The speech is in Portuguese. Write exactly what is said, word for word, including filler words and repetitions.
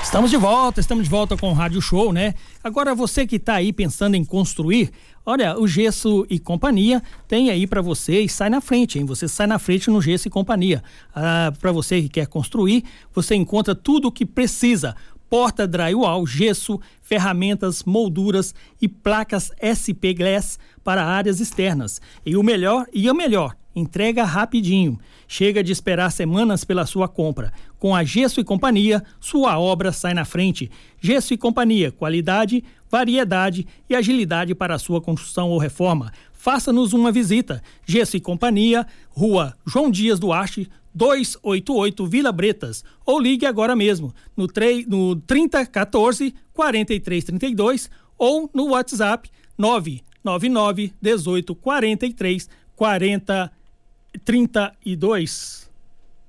Estamos de volta, estamos de volta com o Rádio Show, né? Agora você que está aí pensando em construir, olha, o Gesso e Companhia tem aí para você e sai na frente, hein? Você sai na frente no Gesso e Companhia. Ah, para você que quer construir, você encontra tudo o que precisa. Porta drywall, gesso, ferramentas, molduras e placas S P Glass para áreas externas. E o melhor, e o melhor, entrega rapidinho. Chega de esperar semanas pela sua compra. Com a Gesso e Companhia, sua obra sai na frente. Gesso e Companhia, qualidade, variedade e agilidade para a sua construção ou reforma. Faça-nos uma visita. Gesso e Companhia, Rua João Dias Duarte, duzentos e oitenta e oito, Vila Bretas. Ou ligue agora mesmo no, no trinta, quatorze, quarenta e três, trinta e dois ou no WhatsApp nove nove nove, dezoito, quarenta e três, quarenta, trinta e dois.